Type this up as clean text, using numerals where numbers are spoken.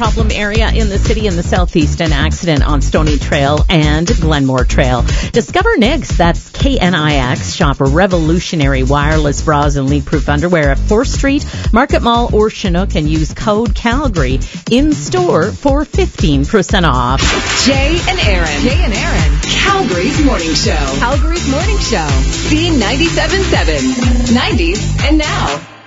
problem area in the city in the southeast, an accident on Stony Trail and Glenmore Trail. Discover Knix, that's Knix. Shop revolutionary wireless bras and leak-proof underwear at 4th Street, Market Mall, or Chinook, and use code Calgary in store for 15% off. Jay and Aaron. Calgary's Morning Show. C97.7. 90s and now.